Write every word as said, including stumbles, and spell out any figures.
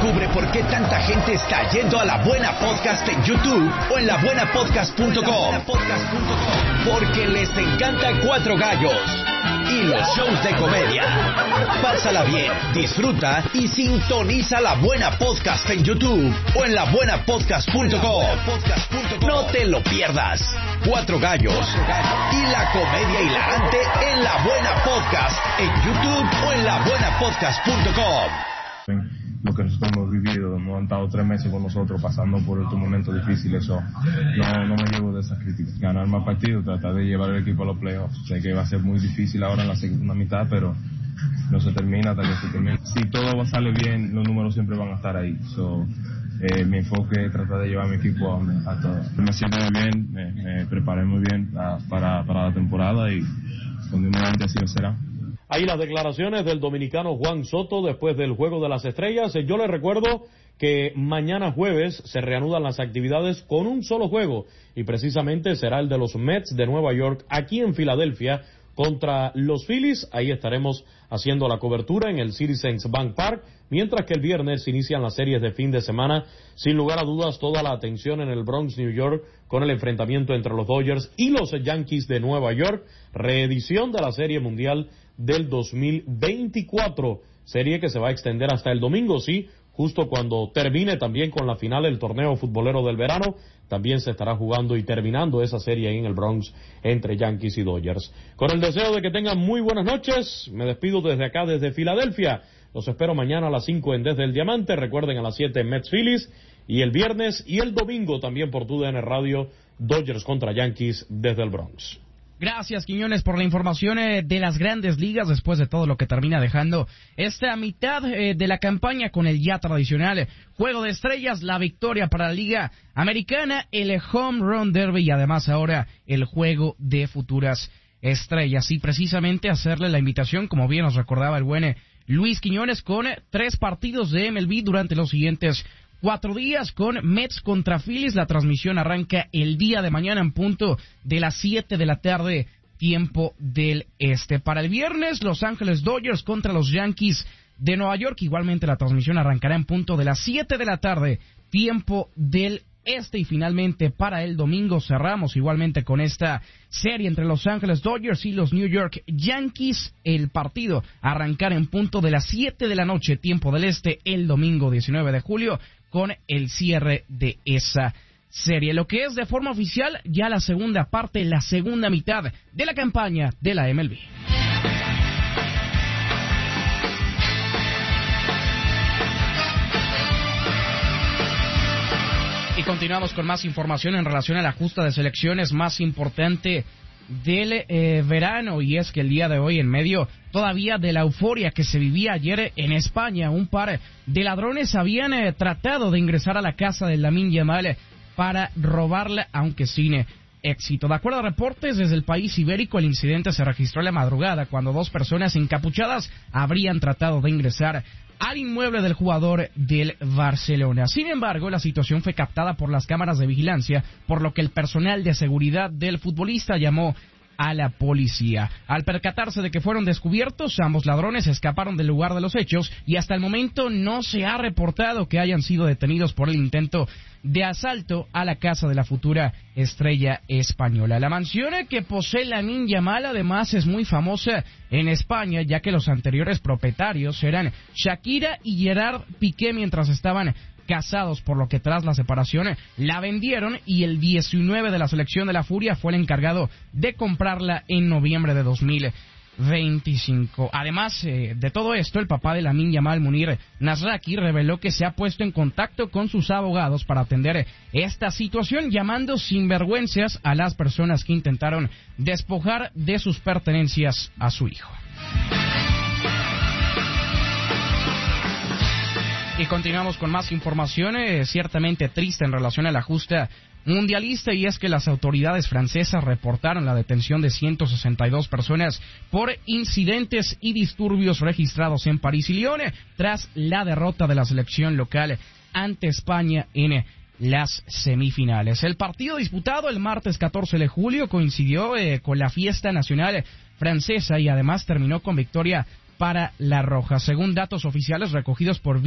Descubre por qué tanta gente está yendo a La Buena Podcast en YouTube o en la buena podcast punto com. Porque les encanta Cuatro Gallos y los shows de comedia. Pásala bien, disfruta y sintoniza La Buena Podcast en YouTube o en la buena podcast punto com. No te lo pierdas. Cuatro Gallos y la comedia hilarante en La Buena Podcast en YouTube o en la buena podcast punto com. Lo que nosotros hemos vivido, nos han estado tres meses con nosotros pasando por estos momentos difíciles, eso no, no me llevo de esas críticas. Ganar más partidos, tratar de llevar el equipo a los playoffs. Sé que va a ser muy difícil ahora en la segunda mitad, pero no se termina hasta que se termine. Si todo sale bien, los números siempre van a estar ahí. So, eh, mi enfoque es tratar de llevar mi equipo a, a todo. Me siento muy bien, me, me preparé muy bien a, para, para la temporada y continuamente así lo será. Ahí las declaraciones del dominicano Juan Soto después del Juego de las Estrellas. Yo les recuerdo que mañana jueves se reanudan las actividades con un solo juego y precisamente será el de los Mets de Nueva York aquí en Filadelfia contra los Phillies. Ahí estaremos haciendo la cobertura en el Citizens Bank Park, mientras que el viernes inician las series de fin de semana. Sin lugar a dudas, toda la atención en el Bronx, New York, con el enfrentamiento entre los Dodgers y los Yankees de Nueva York, reedición de la Serie Mundial del dos mil veinticuatro, serie que se va a extender hasta el domingo, sí, justo cuando termine también con la final del torneo futbolero del verano. También se estará jugando y terminando esa serie ahí en el Bronx entre Yankees y Dodgers. Con el deseo de que tengan muy buenas noches, me despido desde acá, desde Filadelfia. Los espero mañana a las cinco en Desde el Diamante, recuerden a las siete en Mets Phillies, y el viernes y el domingo también por tu D N Radio, Dodgers contra Yankees desde el Bronx. Gracias, Quiñones, por la información eh, de las grandes ligas después de todo lo que termina dejando esta mitad eh, de la campaña con el ya tradicional Juego de Estrellas, la victoria para la Liga Americana, el Home Run Derby y además ahora el Juego de Futuras Estrellas. Y precisamente hacerle la invitación, como bien nos recordaba el buen eh, Luis Quiñones, con eh, tres partidos de M L B durante los siguientes Cuatro días con Mets contra Phillies. La transmisión arranca el día de mañana en punto de las siete de la tarde, tiempo del este. Para el viernes, Los Ángeles Dodgers contra los Yankees de Nueva York. Igualmente la transmisión arrancará en punto de las siete de la tarde, tiempo del este. Y finalmente para el domingo cerramos igualmente con esta serie entre Los Ángeles Dodgers y los New York Yankees. El partido arrancará en punto de las siete de la noche, tiempo del este, el domingo diecinueve de julio, con el cierre de esa serie. Lo que es de forma oficial ya la segunda parte, la segunda mitad de la campaña de la M L B. Y continuamos con más información en relación a la justa de selecciones más importante del eh, verano, y es que el día de hoy, en medio todavía de la euforia que se vivía ayer en España, un par de ladrones habían eh, tratado de ingresar a la casa de Lamine Yamal para robarla, aunque sin éxito. De acuerdo a reportes desde el país ibérico, el incidente se registró en la madrugada cuando dos personas encapuchadas habrían tratado de ingresar al inmueble del jugador del Barcelona. Sin embargo, la situación fue captada por las cámaras de vigilancia, por lo que el personal de seguridad del futbolista llamó a la policía. Al percatarse de que fueron descubiertos, ambos ladrones escaparon del lugar de los hechos y hasta el momento no se ha reportado que hayan sido detenidos por el intento de asalto a la casa de la futura estrella española. La mansión que posee Lamine Yamal además es muy famosa en España, ya que los anteriores propietarios eran Shakira y Gerard Piqué mientras estaban casados, por lo que tras la separación la vendieron y el diecinueve de la selección de la Furia fue el encargado de comprarla en noviembre de dos mil veinticinco. Además eh, de todo esto, el papá de Lamine Yamal, Munir Nasraki, reveló que se ha puesto en contacto con sus abogados para atender esta situación, llamando sinvergüenzas a las personas que intentaron despojar de sus pertenencias a su hijo. Y continuamos con más información, eh, ciertamente triste en relación a la justa mundialista, y es que las autoridades francesas reportaron la detención de ciento sesenta y dos personas por incidentes y disturbios registrados en París y Lyon tras la derrota de la selección local ante España en las semifinales. El partido disputado el martes catorce de julio coincidió eh, con la fiesta nacional francesa y además terminó con victoria para la Roja. Según datos oficiales recogidos por